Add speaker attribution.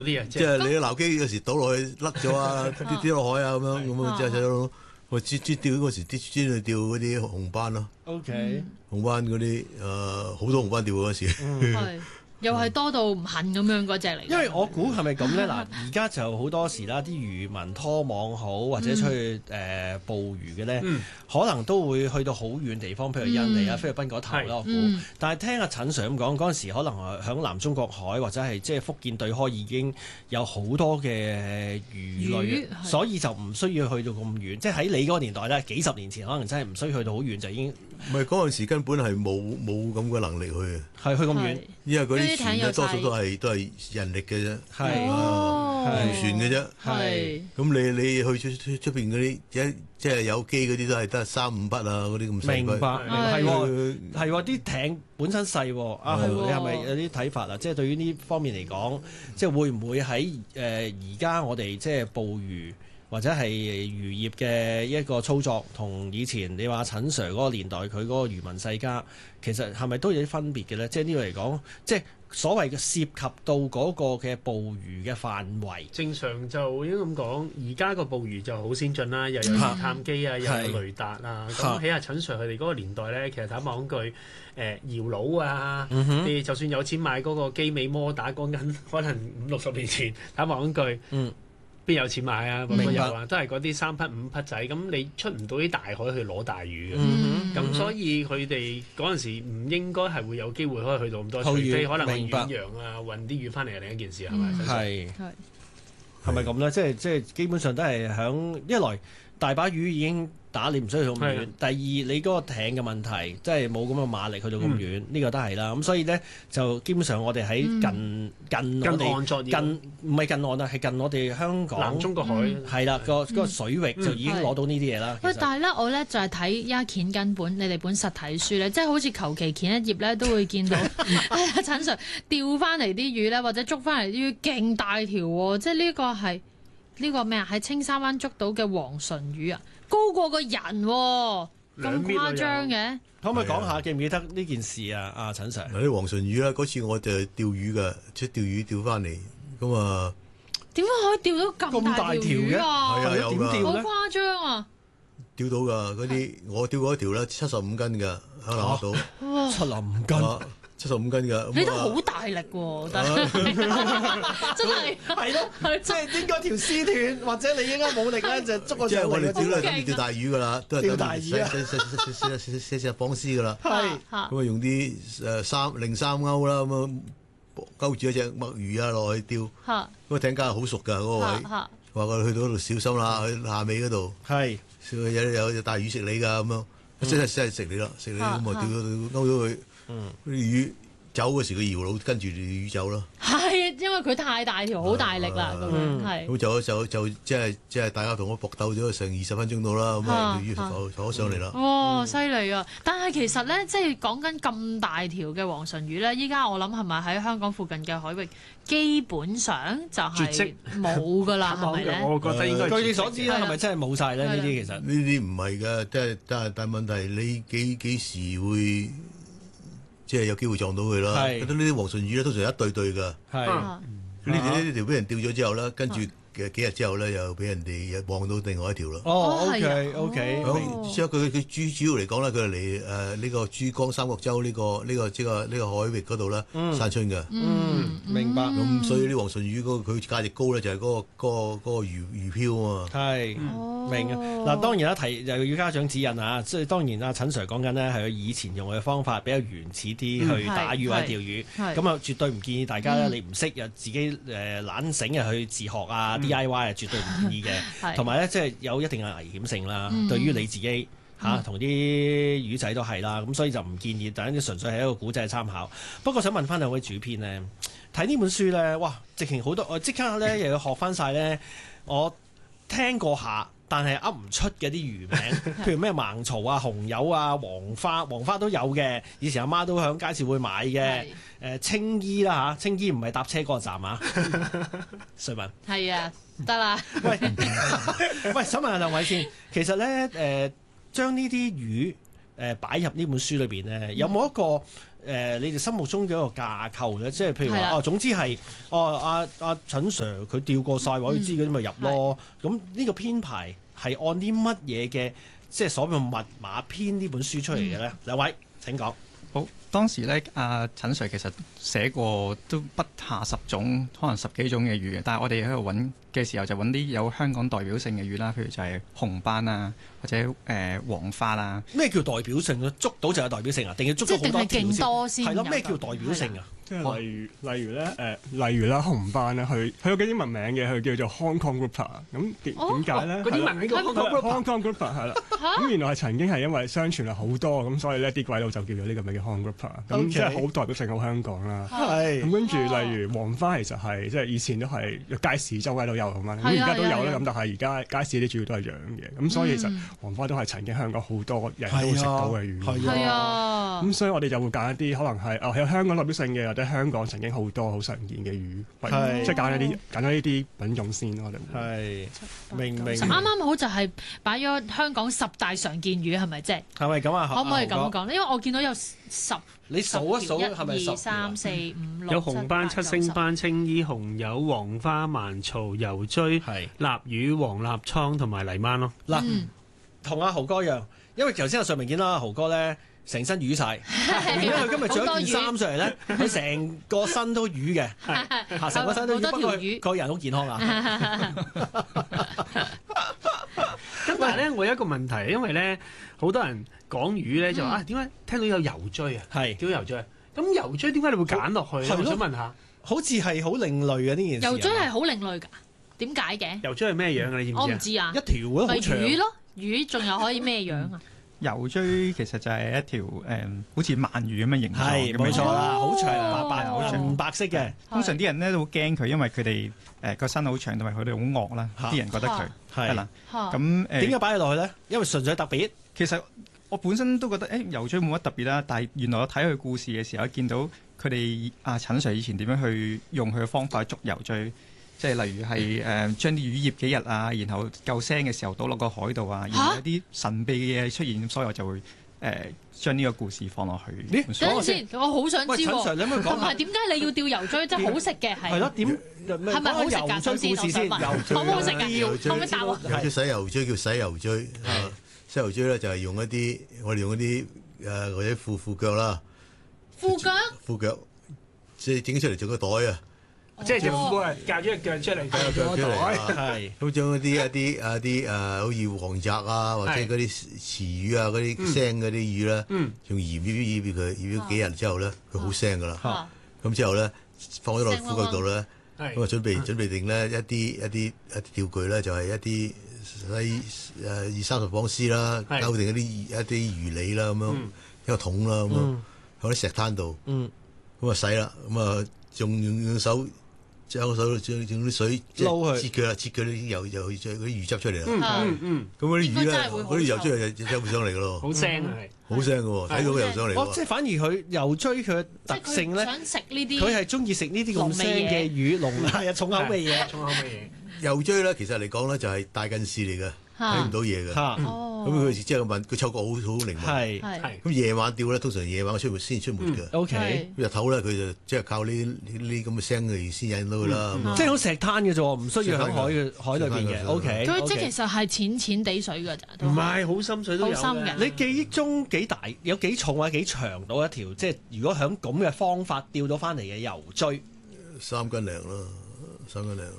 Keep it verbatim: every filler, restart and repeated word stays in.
Speaker 1: 啲啊，
Speaker 2: 即係你啲撈機有時倒落去甩咗啊，跌跌落海啊咁樣咁啊，即係就我專專釣嗰時啲專去釣嗰啲紅斑咯。
Speaker 3: OK，
Speaker 2: 紅斑嗰啲誒好多紅斑釣嗰時。
Speaker 4: 係又係多到唔恨咁樣嗰只嚟。
Speaker 3: 因為我估係咪咁咧？嗱，而家就好多時啦，啲漁民拖網好或者出去誒、呃、捕魚嘅咧，
Speaker 1: 嗯、
Speaker 3: 可能都會去到好遠地方，譬如印尼啊、嗯、菲律賓嗰頭啦。我估，嗯、但係聽阿陳 Sir 咁講，嗰陣時可能響南中國海或者係即係福建對開已經有好多嘅魚類，魚所以就唔需要去到咁遠。即係喺你嗰個年代咧，幾十年前可能真係唔需要去到好遠就已經。
Speaker 2: 唔係嗰陣時根本係冇冇咁嘅能力去嘅，
Speaker 3: 係去咁遠，
Speaker 2: 因為嗰啲船咧多數都係都係人力嘅啫，
Speaker 3: 係
Speaker 2: 漁船嘅啫。
Speaker 4: 係
Speaker 2: 咁你你去出出邊嗰啲一即係有機嗰啲都係得三五筆啊嗰啲咁細筆。
Speaker 3: 明白，係喎係喎，啲艇本身細喎。啊，你係咪有啲睇法啊？即係對於呢方面嚟講，即係會唔會喺誒而家我哋即係捕魚？或者係漁業嘅一個操作，同以前你話陳 Sir 嗰個年代佢嗰個漁民世家，其實係咪都有啲分別嘅咧？即係呢個嚟講，即係所謂嘅涉及到嗰個嘅捕魚嘅範圍。
Speaker 1: 正常就應該咁講，而家個捕魚就好先進啦，又有魚探機啊，又有雷達啊。咁喺阿陳 Sir 佢哋嗰個年代咧，其實坦白講句，誒搖櫓啊，你、嗯、就算有錢買嗰個機尾摩打，講緊可能五六十年前，坦白講句，嗯。邊有錢買啊？冇有啊？都係嗰啲三匹五匹仔，咁你出唔到啲大海去攞大魚嘅。咁、嗯嗯、所以佢哋嗰陣時唔應該係會有機會可以去到咁多，除非可能係遠洋啊，運啲魚翻嚟係另一件事，係咪？
Speaker 3: 係係係咪咁咧？即係即係基本上都係響一來大把魚已經打，你唔需要去咁遠。第二，你嗰個艇嘅問題，即係冇咁嘅馬力去到咁遠，呢、嗯、個都係啦。咁所以咧，就基本上我哋喺近、嗯、近我哋近唔係近岸啊，係近我哋香港
Speaker 1: 南中國海
Speaker 3: 係啦，個嗰個水域就已經攞到呢啲嘢啦。
Speaker 4: 喂、嗯，但係咧，我咧就係睇依家鉗緊本你哋本實體書咧，即係好似求其鉗一頁咧，都會見到哎呀陳 Sir 釣翻嚟啲魚咧，或者捉翻嚟啲魚勁大條喎，即係呢個係。呢個咩啊？喺青山灣捉到嘅黃唇魚啊，高過個人喎，咁誇張嘅。
Speaker 3: 可唔可以講下記唔記得呢件事啊？阿陳 Sir，
Speaker 2: 嗱啲黃唇魚啦，嗰次我就釣魚嘅，出釣魚釣翻嚟，咁啊
Speaker 4: 點解可以釣到咁大條魚啊？
Speaker 2: 係啊，有㗎，
Speaker 4: 好誇張啊！
Speaker 2: 釣到㗎，嗰啲我釣過一條咧，七十五斤㗎，喺南丫島，
Speaker 3: 七十五斤。
Speaker 2: 七十五斤㗎，
Speaker 4: 你都好大力喎，但係真係
Speaker 3: 係咯，即係應該條絲斷，或者你應該冇力咧，就捉個上嚟。即係我哋釣咧，咁釣大魚㗎啦，都係釣大魚啊，寫寫寫寫寫寫寫綁絲㗎啦。係咁啊，用啲誒三零三鈎啦，咁啊勾住一隻墨魚啊落去釣。嚇！嗰個艇家好熟㗎，嗰個位話佢去到嗰度小心啦，去下尾嗰度。係有有有大魚食你㗎咁樣，真係真係食你啦，食你咁啊釣到勾咗佢。嗯，啲魚走嗰時，個搖橹跟住條魚走咯。係，
Speaker 4: 因為佢太大條，好大力啦，咁樣係。
Speaker 2: 咁就就就即係即係大家同我搏鬥咗成二十分鐘到啦，咁啊條魚就坐上嚟啦。
Speaker 4: 哇，犀利啊！但係其實咧，即係講緊咁大條嘅黃唇魚咧，依家我諗係咪喺香港附近嘅海域基本上就係冇㗎啦，係咪咧？
Speaker 1: 我覺得應該
Speaker 3: 據你所知啦，係咪真係冇晒咧？呢啲其實
Speaker 2: 呢啲唔係㗎，即係但係但係問題你幾幾時會？即係有機會撞到佢啦。覺得呢啲黃唇魚咧，通常一對對㗎。係呢條呢條俾人釣咗之後咧，跟住嘅幾日之後咧，又俾人哋又望到另外一條啦。
Speaker 3: 哦 ，OK OK。
Speaker 2: 所以佢佢主主要嚟講咧，佢係嚟誒呢個珠江三角洲呢個呢個即係呢個海域嗰度咧，山春嘅。
Speaker 3: 嗯，明白。
Speaker 2: 咁所以啲黃唇魚嗰個佢價值高咧，就係嗰個嗰個嗰個魚魚漂啊嘛。係
Speaker 3: 明啊。嗱，當然啦，提又要家長指引啊。即係當然啊，陳 Sir 講緊咧係佢以前用嘅方法比較原始啲去打魚或者釣魚。咁啊，絕對唔建議大家咧，你唔識又自己誒懶醒又去自學啊。D I Y 係絕對唔建議嘅，同埋咧即係有一定嘅危險性啦。嗯、對於你自己嚇同啲魚仔都係啦，咁所以就唔建議。但係純粹係一個古仔參考。不過想問翻兩位主編咧，睇呢本書咧，哇！直情好多，我即刻咧又要學翻晒咧。我聽過下，但係噏唔出嘅啲魚名，譬如咩盲曹啊、紅柚啊、黃花，黃花都有嘅。以前阿媽都喺街市會買嘅。誒青衣啦嚇，青衣唔係搭車嗰個站啊，瑞文
Speaker 4: 係啊，得啦。
Speaker 3: 喂喂，想問下兩位先，其實咧誒、呃、將呢啲魚誒擺入呢本書裏邊咧，有冇一個呃、你哋心目中嘅一個架構咧？即係譬如話
Speaker 4: 係啦
Speaker 3: 哦，總之係哦，阿阿陳 Sir 佢調過晒話，佢知嗰啲咪入咯。咁呢、嗯、個編排係按啲乜嘢嘅即係所謂密碼編呢本書出嚟嘅咧？兩、嗯、位請講。
Speaker 5: 好，當時咧，阿陳 Sir 其實寫過都不下十種，可能十幾種嘅魚嘅。但係我哋喺度揾嘅時候，就揾啲有香港代表性嘅魚啦，譬如就係紅斑啊，或者誒、呃、黃花啦。
Speaker 3: 咩叫代表性咧？捉到就有代表性啊？定要捉咗好多條先？係咯，咩叫代表性啊？
Speaker 6: 即係例如，例如咧，誒、呃，例如啦，紅斑咧，佢佢有幾啲文名嘅，佢叫做 Hong Kong Grouper。咁點點解咧？
Speaker 1: 嗰啲文名叫 Hong Kong Grouper。
Speaker 6: Hong Kong Grouper 係啦。咁原來係曾經係因為相傳係好多，咁所以呢啲鬼佬就叫做呢個名叫 Hong Kong Grouper。咁即係好代表性好香港啦。係。咁跟住，例如黃花其實係即係以前都係街市周圍都有咁樣，咁而家都有啦。咁但係而家街市啲主要都係養嘅。咁所以其實黃花都係曾經香港好多人都會食到嘅魚。
Speaker 4: 係啊。
Speaker 6: 咁所以我哋就會揀一啲可能係啊有香港代表性嘅，或者香港曾經好多好常見嘅魚，即係揀一啲揀咗呢啲品種先。我哋係
Speaker 3: 明明
Speaker 4: 啱啱好就係擺咗香港十大常見魚係咪啫？
Speaker 3: 係咪咁啊？
Speaker 4: 可唔可以咁講咧？因為我見到有十，
Speaker 3: 你數一數係咪十？
Speaker 4: 一二三四五六
Speaker 1: 有紅斑、七星斑、青衣紅柚、黃花、蠻曹、油錐、臘魚、黃立倉同埋泥鰻咯。
Speaker 3: 嗱，同阿豪哥一樣，因為頭先阿上面見到阿豪哥咧。成身魚晒，因為佢今日着咗件衫上嚟咧，佢成個身都魚嘅，嚇成個身都魚，不過個人好健康啊。
Speaker 1: 咁但係咧，我有一個問題，因為咧好多人講魚咧就話啊，點解聽到有油錐啊？係叫油錐，咁油錐點解你會揀落去？我想問下，
Speaker 3: 好似係好另類嘅呢件事。
Speaker 4: 油錐係好另類㗎，點解嘅？
Speaker 1: 油錐係咩樣啊？你知唔知啊？
Speaker 4: 我唔知啊，
Speaker 3: 一條咯，好長。
Speaker 4: 魚咯，魚仲有可以咩樣啊？
Speaker 5: 油錐其實就係一條誒、嗯，好似鰻魚咁嘅形狀，
Speaker 3: 係冇錯啦，好長白白
Speaker 5: 好長
Speaker 3: 白色嘅。
Speaker 5: 通常啲人咧都好驚佢，因為佢哋誒個身好長，同埋佢哋好惡啦。啲人覺得佢係啦。咁誒
Speaker 3: 點解擺佢落去咧？因為純粹特別。
Speaker 5: 其實我本身都覺得誒油錐冇乜特別啦，但係原來我睇佢故事嘅時候，見到佢哋阿陳 Sir 以前點樣去用佢嘅方法去捉油錐。即係例如係誒、呃、將啲魚醃幾日啊，然後夠腥嘅時候倒落個海度啊，然後有啲神秘嘅嘢出現，所以我就會誒、呃、將呢個故事放落去。
Speaker 4: 等陣先，我好想知喎。同埋點解你要釣油錐？真係好食嘅係。
Speaker 3: 係咯，點
Speaker 4: 係咪好食㗎？首先我想問，好唔好食㗎？可唔可以答我？
Speaker 2: 有隻洗油錐叫洗油錐，洗油錐咧就係用一啲我哋用一啲誒或者褲褲腳啦。
Speaker 4: 褲腳？
Speaker 2: 褲腳，即係整出嚟做個袋啊！
Speaker 1: 即係條褲啊，夾咗隻腳出嚟，夾
Speaker 2: 腳出嚟，
Speaker 3: 係
Speaker 2: 咁將一啲一啲啊啲誒，好似黃鯽啊，或者嗰啲池魚啊，嗰啲腥嗰啲魚咧，用鹽醃醃醃佢，醃咗幾日之後咧，佢好腥噶啦。咁之後咧，放咗落褲腳度咧，咁啊準備準備定咧一啲一啲一啲釣具咧，就係一啲細誒二三十磅絲啦，勾定一啲一啲魚脷啦，咁樣一個桶啦，咁樣喺啲石灘度，咁啊洗啦，咁啊用用用手。將手將用啲水即係切佢啦，切佢啲油油將嗰啲魚汁出嚟啦。嗯嗯，咁嗰啲魚咧，嗰啲油出嚟就就上嚟噶咯。
Speaker 1: 好腥啊，係
Speaker 2: 好腥嘅喎，睇到油上嚟。
Speaker 3: 哦，即係反而佢油錐佢嘅特性咧，
Speaker 4: 想食呢啲，
Speaker 3: 佢係中意食呢啲咁腥嘅魚，濃係啊，重口味嘢。
Speaker 1: 重口味嘢。
Speaker 2: 油錐咧，其實嚟講咧就係大近視嚟嘅，睇唔到嘢嘅。咁佢即係問佢嗅覺好好靈敏。係係。咁夜晚釣咧，通常夜晚出沒先出沒嘅。O K。日頭咧，佢就即係靠呢呢啲咁嘅聲嘅先引到佢啦。
Speaker 3: 即係好石灘嘅啫，唔需要喺海嘅海裏邊嘅。O K。
Speaker 4: 佢即係其實係淺淺地水㗎咋。
Speaker 1: 唔係好深水都有。
Speaker 4: 好深嘅。
Speaker 3: 你記憶中幾大？有幾重或者幾長到一條？即係如果響咁嘅方法釣到翻嚟嘅油錐，
Speaker 2: 三斤零啦，三斤零。